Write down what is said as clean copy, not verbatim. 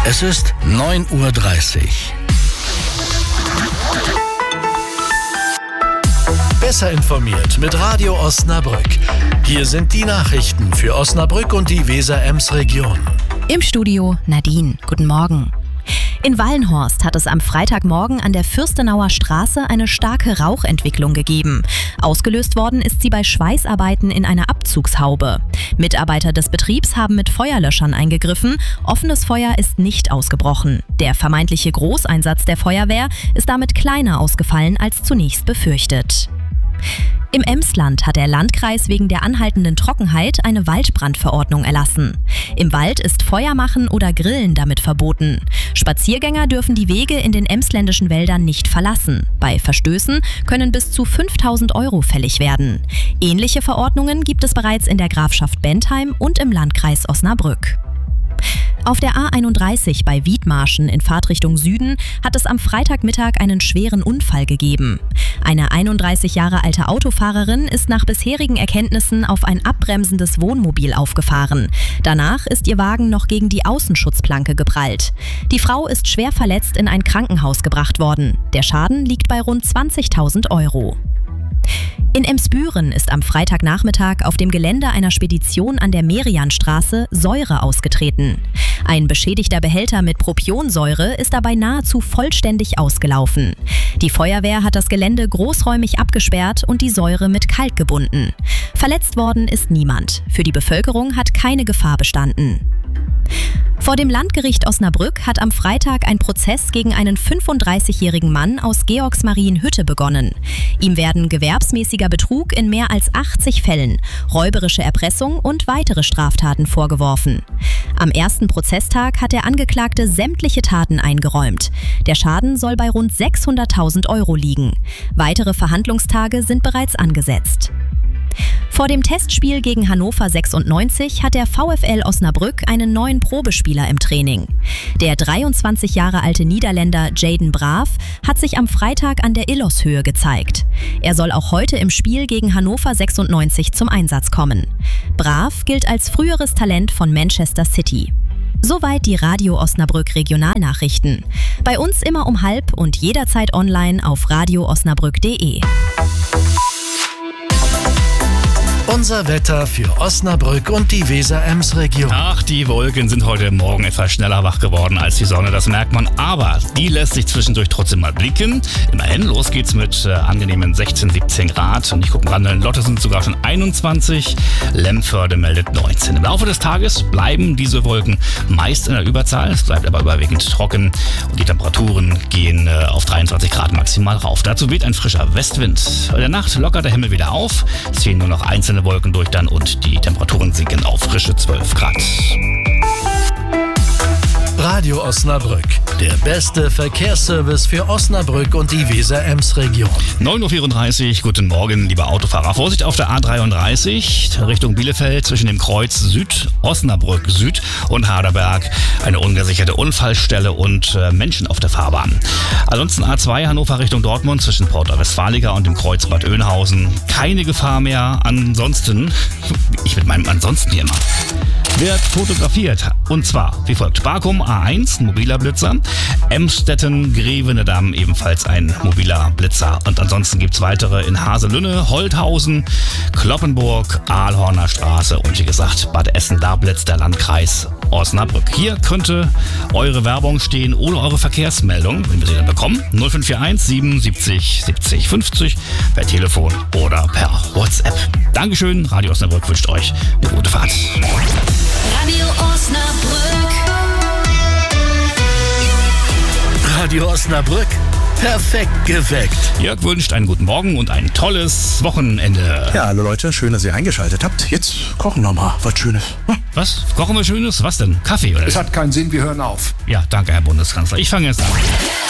Es ist 9:30 Uhr. Besser informiert mit Radio Osnabrück. Hier sind die Nachrichten für Osnabrück und die Weser-Ems-Region. Im Studio Nadine. Guten Morgen. In Wallenhorst hat es am Freitagmorgen an der Fürstenauer Straße eine starke Rauchentwicklung gegeben. Ausgelöst worden ist sie bei Schweißarbeiten in einer Abzugshaube. Mitarbeiter des Betriebs haben mit Feuerlöschern eingegriffen. Offenes Feuer ist nicht ausgebrochen. Der vermeintliche Großeinsatz der Feuerwehr ist damit kleiner ausgefallen als zunächst befürchtet. Im Emsland hat der Landkreis wegen der anhaltenden Trockenheit eine Waldbrandverordnung erlassen. Im Wald ist Feuermachen oder Grillen damit verboten. Spaziergänger dürfen die Wege in den emsländischen Wäldern nicht verlassen. Bei Verstößen können bis zu 5.000 € fällig werden. Ähnliche Verordnungen gibt es bereits in der Grafschaft Bentheim und im Landkreis Osnabrück. Auf der A31 bei Wiedmarschen in Fahrtrichtung Süden hat es am Freitagmittag einen schweren Unfall gegeben. Eine 31 Jahre alte Autofahrerin ist nach bisherigen Erkenntnissen auf ein abbremsendes Wohnmobil aufgefahren. Danach ist ihr Wagen noch gegen die Außenschutzplanke geprallt. Die Frau ist schwer verletzt in ein Krankenhaus gebracht worden. Der Schaden liegt bei rund 20.000 €. In Emsbüren ist am Freitagnachmittag auf dem Gelände einer Spedition an der Merianstraße Säure ausgetreten. Ein beschädigter Behälter mit Propionsäure ist dabei nahezu vollständig ausgelaufen. Die Feuerwehr hat das Gelände großräumig abgesperrt und die Säure mit Kalk gebunden. Verletzt worden ist niemand. Für die Bevölkerung hat keine Gefahr bestanden. Vor dem Landgericht Osnabrück hat am Freitag ein Prozess gegen einen 35-jährigen Mann aus Georgsmarienhütte begonnen. Ihm werden gewerbsmäßiger Betrug in mehr als 80 Fällen, räuberische Erpressung und weitere Straftaten vorgeworfen. Am ersten Prozesstag hat der Angeklagte sämtliche Taten eingeräumt. Der Schaden soll bei rund 600.000 € liegen. Weitere Verhandlungstage sind bereits angesetzt. Vor dem Testspiel gegen Hannover 96 hat der VfL Osnabrück einen neuen Probespieler im Training. Der 23 Jahre alte Niederländer Jaden Braaf hat sich am Freitag an der Illoshöhe gezeigt. Er soll auch heute im Spiel gegen Hannover 96 zum Einsatz kommen. Braaf gilt als früheres Talent von Manchester City. Soweit die Radio Osnabrück Regionalnachrichten. Bei uns immer um 12:30 und jederzeit online auf radioosnabrück.de. Unser Wetter für Osnabrück und die Weser-Ems-Region. Ach, die Wolken sind heute Morgen etwas schneller wach geworden als die Sonne, das merkt man. Aber die lässt sich zwischendurch trotzdem mal blicken. Immerhin, los geht's mit angenehmen 16, 17 Grad. Und ich gucke ran, in Lotte sind sogar schon 21. Lemförde meldet 19. Im Laufe des Tages bleiben diese Wolken meist in der Überzahl. Es bleibt aber überwiegend trocken und die Temperaturen gehen auf 23 Grad maximal rauf. Dazu weht ein frischer Westwind. In der Nacht lockert der Himmel wieder auf. Es ziehen nur noch einzelne Wolken durch dann und die Temperaturen sinken auf frische 12 Grad. Radio Osnabrück, der beste Verkehrsservice für Osnabrück und die Weser-Ems-Region. 9:34 Uhr, guten Morgen, liebe Autofahrer. Vorsicht auf der A33 Richtung Bielefeld zwischen dem Kreuz Süd, Osnabrück Süd und Harderberg. Eine ungesicherte Unfallstelle und Menschen auf der Fahrbahn. Ansonsten A2 Hannover Richtung Dortmund zwischen Porta Westfalica und dem Kreuz Bad Oeynhausen. Keine Gefahr mehr. Ansonsten, ich mit meinem Ansonsten hier immer, wird fotografiert. Und zwar wie folgt: Barkum A1, mobiler Blitzer. Emstetten, Grevenedam, ebenfalls ein mobiler Blitzer. Und ansonsten gibt es weitere in Haselünne, Holthausen, Kloppenburg, Ahlhorner Straße und wie gesagt Bad Essen. Da blitzt der Landkreis Osnabrück. Hier könnte eure Werbung stehen oder eure Verkehrsmeldung, wenn wir sie dann bekommen. 0541 77 70 50 per Telefon oder per WhatsApp. Dankeschön. Radio Osnabrück wünscht euch eine gute Fahrt. Radio Osnabrück. Radio Osnabrück, perfekt geweckt. Jörg wünscht einen guten Morgen und ein tolles Wochenende. Ja, hallo Leute, schön, dass ihr eingeschaltet habt. Jetzt kochen wir mal was Schönes. Was? Kochen wir Schönes? Was denn? Kaffee oder? Es hat keinen Sinn, wir hören auf. Ja, danke, Herr Bundeskanzler. Ich fange jetzt an.